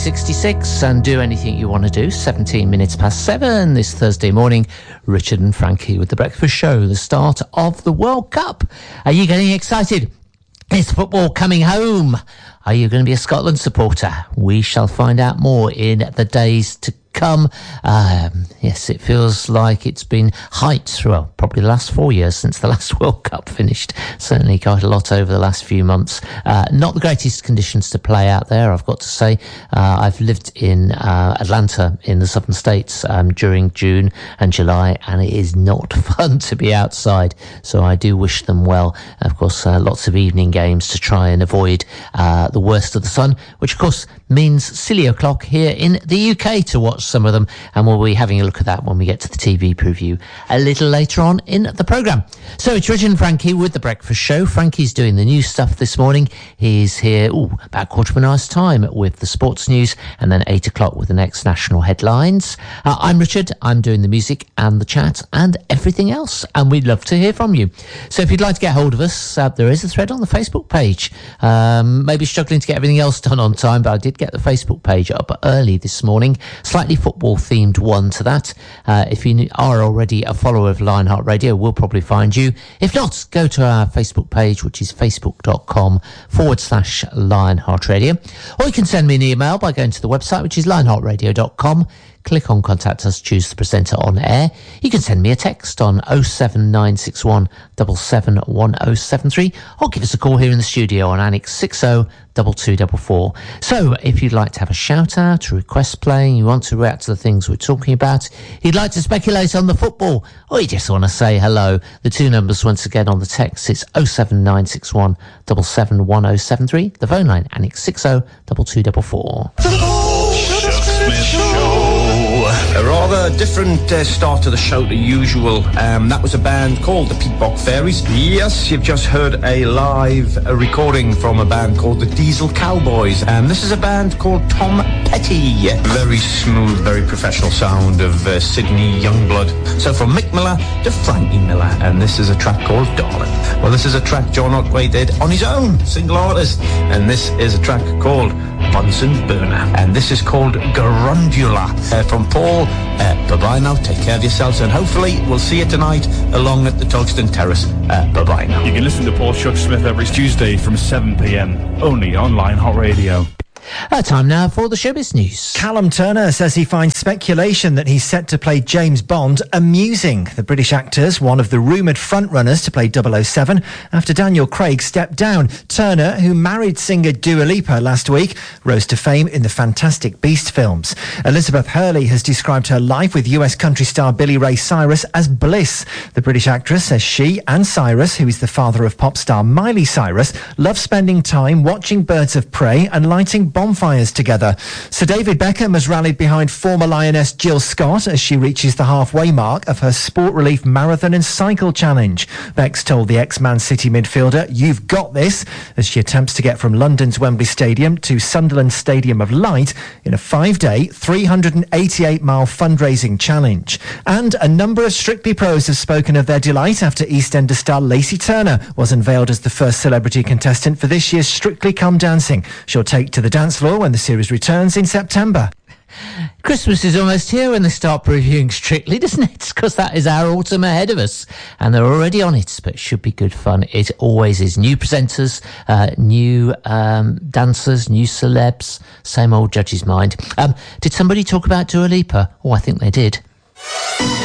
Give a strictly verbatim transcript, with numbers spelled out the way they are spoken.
sixty-six and do anything you want to do. seventeen minutes past seven this Thursday morning. Richard and Frankie with The Breakfast Show, the start of the World Cup. Are you getting excited? Is football coming home? Are you going to be a Scotland supporter? We shall find out more in the days to come. Um, yes, it feels like it's been hyped, well, probably the last four years since the last World Cup finished. Certainly quite a lot over the last few months. Uh, not the greatest conditions to play out there, I've got to say. Uh, I've lived in uh, Atlanta in the southern states um, during June and July, and it is not fun to be outside. So I do wish them well. Of course, uh, lots of evening games to try and avoid uh, the worst of the sun, which of course means silly o'clock here in the U K to watch some of them, and we'll be having a look at that when we get to the T V preview a little later on in the programme. So it's Richard and Frankie with The Breakfast Show. Frankie's doing the news stuff this morning. He's here ooh, about quarter of an hour's time with the sports news, and then eight o'clock with the next national headlines. Uh, I'm Richard. I'm doing the music and the chat and everything else, and we'd love to hear from you. So if you'd like to get hold of us, uh, there is a thread on the Facebook page. Um, maybe struggling to get everything else done on time, but I did get the Facebook page up early this morning. Slightly football themed one to that. Uh, if you are already a follower of Lionheart Radio, we'll probably find you. If not, go to our Facebook page, which is facebook.com forward slash Lionheart Radio. Or you can send me an email by going to the website, which is lionheart radio dot com. Click on Contact Us, choose the presenter on air. You can send me a text on oh seven nine six one seven seven one oh seven three, or give us a call here in the studio on Annex six oh two two four four. So if you'd like to have a shout out, a request playing, you want to react to the things we're talking about, you'd like to speculate on the football, or you just want to say hello, the two numbers once again on the text, it's oh seven nine six one seven seven one oh seven three, the phone line Annex six oh two two four four. A rather different uh, start to the show to usual. Um, that was a band called the Peatbog Fairies. Yes, you've just heard a live uh, recording from a band called the Diesel Cowboys. Um, this is a band called Tom Petty. Very smooth, very professional sound of uh, Sydney Youngblood. So from Mick Miller to Frankie Miller, and this is a track called Darling. Well, this is a track John Otway did on his own, single artist, and this is a track called Bunsen Burner, and this is called Garundula. Uh, from Paul, uh, bye-bye now, take care of yourselves, and hopefully we'll see you tonight along at the Tugsten Terrace. Uh, bye-bye now. You can listen to Paul Shuck Smith every Tuesday from seven p.m, only on Lionheart Radio. Uh, time now for the showbiz news. Callum Turner says he finds speculation that he's set to play James Bond amusing. The British actor's one of the rumoured frontrunners to play double oh seven after Daniel Craig stepped down. Turner, who married singer Dua Lipa last week, rose to fame in the Fantastic Beast films. Elizabeth Hurley has described her life with U S country star Billy Ray Cyrus as bliss. The British actress says she and Cyrus, who is the father of pop star Miley Cyrus, love spending time watching birds of prey and lighting bonfires together. Sir David Beckham has rallied behind former Lioness Jill Scott as she reaches the halfway mark of her Sport Relief Marathon and Cycle Challenge. Bex told the ex-Man City midfielder, "You've got this," as she attempts to get from London's Wembley Stadium to Sunderland Stadium of Light in a five-day, three hundred eighty-eight mile fundraising challenge. And a number of Strictly pros have spoken of their delight after EastEnders star Lacey Turner was unveiled as the first celebrity contestant for this year's Strictly Come Dancing. She'll take to the dance floor when the series returns in September. Christmas is almost here when they start previewing Strictly, doesn't it? Because that is our autumn ahead of us, and they're already on it, but it should be good fun. It always is. New presenters, uh, new um, dancers, new celebs, same old judge's mind. Um, did somebody talk about Dua Lipa? Oh, I think they did.